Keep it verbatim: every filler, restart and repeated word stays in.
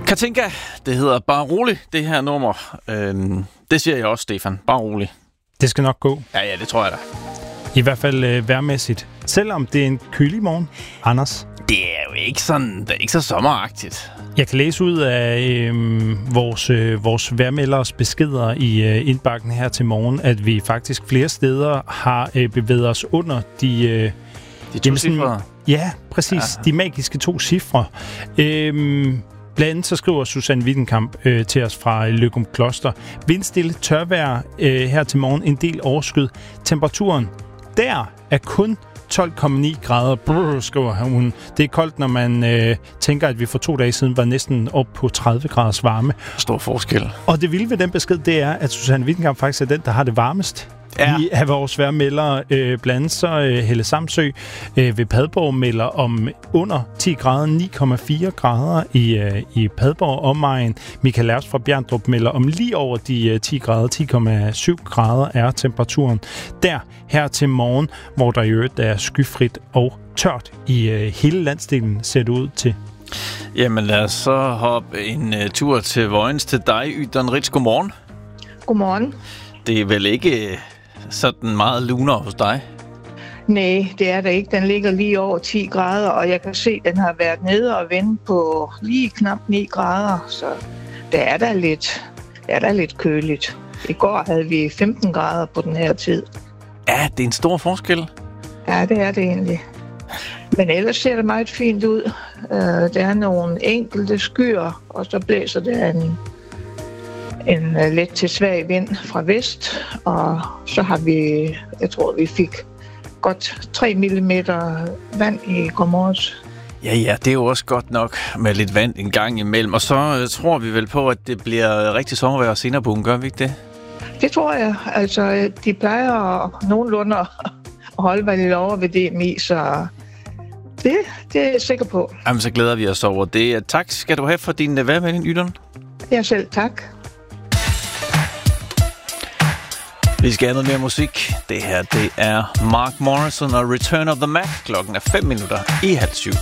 Katinka, det hedder Bare Rolig, det her nummer. Øhm, det siger jeg også, Stefan. Bare rolig. Det skal nok gå. Ja, ja, det tror jeg da. I hvert fald øh, vejrmæssigt. Selvom det er en kølig morgen, Anders. Det er jo ikke sådan, det er ikke så sommeragtigt. Jeg kan læse ud af øh, vores, øh, vores vejrmelders beskeder i øh, indbakken her til morgen, at vi faktisk flere steder har øh, bevæget os under de... Øh, de to cifre? Ja, præcis. Ja. De magiske to cifre. Øh, Blandt andet så skriver Susanne Wittenkamp øh, til os fra Løgum Kloster. Vindstille tørvejr øh, her til morgen, en del overskyet. Temperaturen der er kun tolv komma ni grader, brrr, skriver hun. Det er koldt, når man øh, tænker, at vi for to dage siden var næsten op på tredive graders varme. Stor forskel. Og det vilde ved den besked, det er, at Susanne Wittenkamp faktisk er den, der har det varmest. Ja. I af vores vejrmeldere. Øh, blandt andet så øh, Helle Samsø øh, ved Padborg melder om under ti grader, ni komma fire grader i, øh, i Padborg omegn. Michael Lers fra Bjerndrup melder om lige over de øh, ti grader, ti komma syv grader er temperaturen der her til morgen, hvor der i øvrigt er skyfrit og tørt i øh, hele landsdelen, ser det ud til. Jamen lad os så hoppe en uh, tur til Vojens til dig, Ydon Ritz. Godmorgen. Godmorgen. Det er vel ikke sådan meget luner hos dig? Nej, det er der ikke. Den ligger lige over ti grader, og jeg kan se, at den har været nede og vende på lige knap ni grader, så det er da lidt, det er da lidt køligt. I går havde vi femten grader på den her tid. Ja, det er en stor forskel. Ja, det er det egentlig. Men ellers ser det meget fint ud. Der er nogle enkelte skyer, og så blæser det en en let til svag vind fra vest, og så har vi, jeg tror, vi fik godt tre millimeter vand i går morges. Ja, ja, det er jo også godt nok med lidt vand en gang imellem, og så uh, tror vi vel på, at det bliver rigtig sommervejr senere på ugen, gør vi ikke det? Det tror jeg. Altså, de plejer at, nogenlunde at holde mig lidt over ved D M I, så det, det er jeg sikker på. Jamen, så glæder vi os over det. Tak skal du have for din vejrmelding, Ydon. Ja, selv tak. Vi skal have noget mere musik. Det her, det er Mark Morrison og Return of the Mac. Klokken er fem minutter i halv syv.